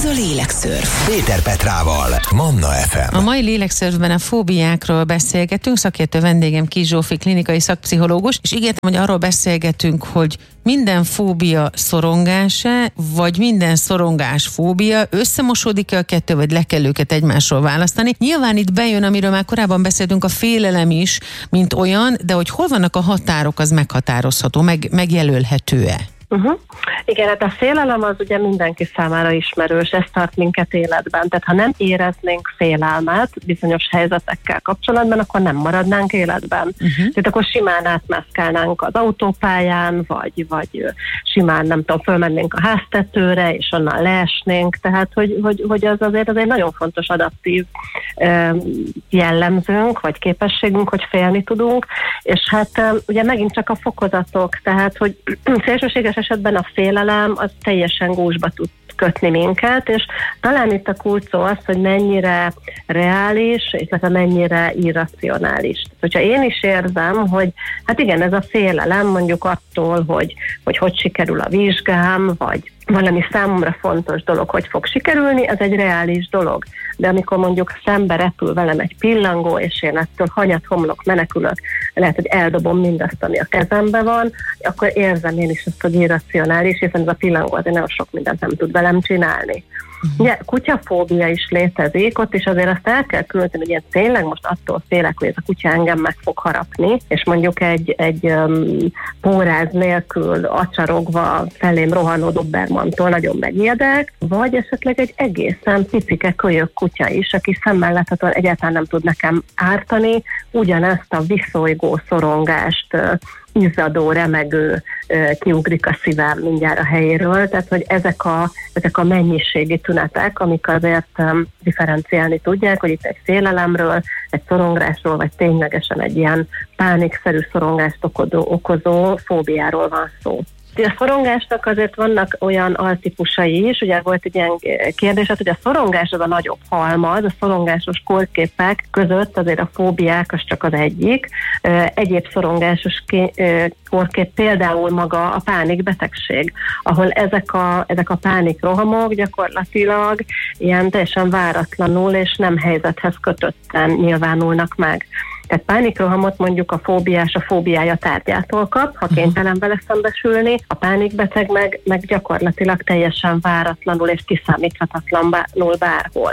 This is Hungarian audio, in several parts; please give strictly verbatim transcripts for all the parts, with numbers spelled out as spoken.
a Lélekszörf. Péter Petrával, Manna ef em. A mai Lélekszörfben a fóbiákról beszélgetünk. Szakértő vendégem Kiss Zsófi, klinikai szakpszichológus, és ígértem, hogy arról beszélgetünk, hogy minden fóbia szorongás-e, vagy minden szorongás fóbia, összemosódik-e a kettő, vagy le kell őket egymásról választani. Nyilván itt bejön, amiről már korábban beszéltünk, a félelem is, mint olyan, de hogy hol vannak a határok, az meghatározható, meg, megjelölhető-e? Uh-huh. Igen, hát a félelem az ugye mindenki számára ismerős, ez tart minket életben. Tehát ha nem éreznénk félelmet bizonyos helyzetekkel kapcsolatban, akkor nem maradnánk életben. Uh-huh. Tehát akkor simán átmászkálnánk az autópályán, vagy, vagy simán, nem tudom, fölmennénk a háztetőre, és onnan leesnénk. Tehát, hogy, hogy, hogy az azért az egy nagyon fontos adaptív eh, jellemzőnk, vagy képességünk, hogy félni tudunk. És hát eh, ugye megint csak a fokozatok, tehát, hogy szélsőséges esetben a félelem az teljesen gúzsba tud kötni minket, és talán itt a kulcs szó az, hogy mennyire reális, illetve mennyire irracionális. Hogyha én is érzem, hogy hát igen, ez a félelem mondjuk attól, hogy hogy, hogy sikerül a vizsgám, vagy valami számomra fontos dolog, hogy fog sikerülni, az egy reális dolog. De amikor mondjuk szembe repül velem egy pillangó, és én ettől hanyat homlok, menekülök, lehet, hogy eldobom mindazt, ami a kezembe van, akkor érzem én is azt, hogy irracionális, hiszen ez a pillangó azért nagyon sok mindent nem tud velem csinálni. Uh-huh. Ugye, kutyafóbia is létezik, ott is azért azt el kell különíteni, hogy én tényleg most attól félek, hogy ez a kutya engem meg fog harapni, és mondjuk egy, egy um, póráz nélkül acsarogva felém rohanó dobermantól nagyon megijedek, vagy esetleg egy egészen picike kölyök kutya is, aki szemmel láthatóan egyáltalán nem tud nekem ártani, ugyanezt a viszolygó szorongást, izzadó, remegő, kiugrik a szívem mindjárt a helyéről, tehát hogy ezek a, ezek a mennyiségi tünetek, amik azért um, differenciálni tudják, hogy itt egy félelemről, egy szorongásról, vagy ténylegesen egy ilyen pánikszerű szorongást okozó, okozó fóbiáról van szó. A szorongásnak azért vannak olyan altípusai is, ugye volt egy ilyen kérdés, hogy a szorongás az a nagyobb halmaz, a szorongásos kórképek között azért a fóbiák az csak az egyik. Egyéb szorongásos kórkép például maga a pánikbetegség, ahol ezek a, ezek a pánikrohamok gyakorlatilag ilyen teljesen váratlanul és nem helyzethez kötötten nyilvánulnak meg. Tehát pánikrohamot mondjuk a fóbiás a fóbiája tárgyától kap, ha kénytelen vele szembesülni, a pánikbeteg meg, meg gyakorlatilag teljesen váratlanul és kiszámíthatatlanul bárhol.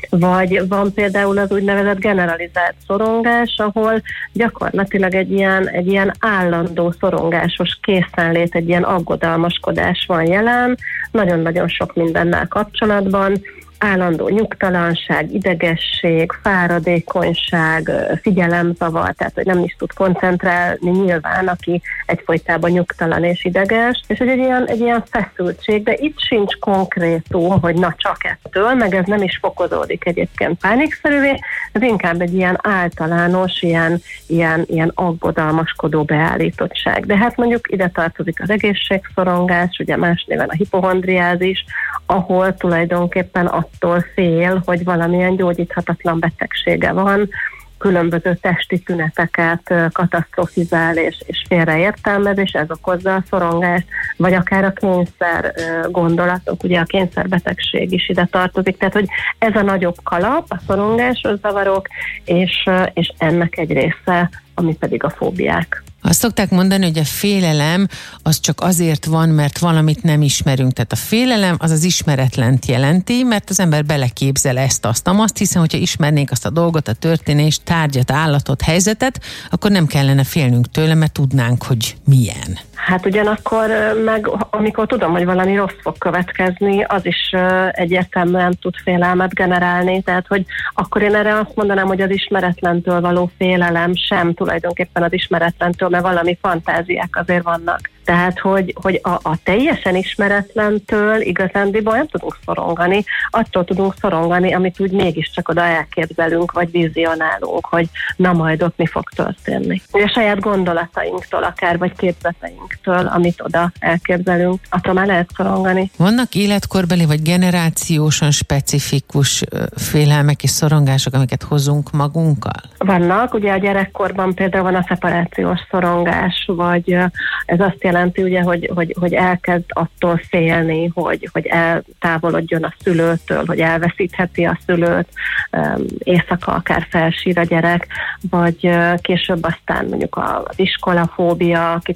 Vagy van például az úgynevezett generalizált szorongás, ahol gyakorlatilag egy ilyen, egy ilyen állandó szorongásos készenlét, egy ilyen aggodalmaskodás van jelen, nagyon-nagyon sok mindennel kapcsolatban, állandó nyugtalanság, idegesség, fáradékonyság, figyelemzavar, tehát hogy nem is tud koncentrálni nyilván, aki egyfolytában nyugtalan és ideges, és hogy egy ilyen, egy ilyen feszültség, de itt sincs konkrétum, hogy na csak ettől, meg ez nem is fokozódik egyébként pánikszerűvé, ez inkább egy ilyen általános, ilyen, ilyen, ilyen aggodalmaskodó beállítottság. De hát mondjuk ide tartozik az egészségszorongás, ugye más néven a hipohondriázis, ahol tulajdonképpen attól fél, hogy valamilyen gyógyíthatatlan betegsége van, különböző testi tüneteket katasztrofizál és, és félreértelmez, és ez okozza a szorongást, vagy akár a kényszer gondolatok, ugye a kényszerbetegség is ide tartozik, tehát hogy ez a nagyobb kalap, a szorongásos zavarok, és, és ennek egy része, ami pedig a fóbiák. Azt szokták mondani, hogy a félelem az csak azért van, mert valamit nem ismerünk. Tehát a félelem az az ismeretlent jelenti, mert az ember beleképzel ezt, azt, azt, hiszen hogyha ismernénk azt a dolgot, a történést, tárgyat, állatot, helyzetet, akkor nem kellene félnünk tőle, mert tudnánk, hogy milyen. Hát ugyanakkor meg, amikor tudom, hogy valami rossz fog következni, az is egyértelműen tud félelmet generálni, tehát hogy akkor én erre azt mondanám, hogy az ismeretlentől való félelem sem tulajdonképpen az ismeretlentől, mert valami fantáziák azért vannak. Tehát, hogy, hogy a, a teljesen ismeretlentől igazándiból nem tudunk szorongani, attól tudunk szorongani, amit úgy mégiscsak oda elképzelünk, vagy vizionálunk, hogy na majd ott mi fog történni. A saját gondolatainktól akár, vagy képzeteinktől, amit oda elképzelünk, attól már lehet szorongani. Vannak életkorbeli, vagy generációsan specifikus félelmek és szorongások, amiket hozunk magunkkal? Vannak, ugye a gyerekkorban például van a szeparációs szorongás, vagy ez azt jelenti, jelenti, ugye, hogy, hogy, hogy elkezd attól félni, hogy, hogy eltávolodjon a szülőtől, hogy elveszítheti a szülőt, éjszaka akár felsír a gyerek, vagy később aztán mondjuk az iskolafóbia, akit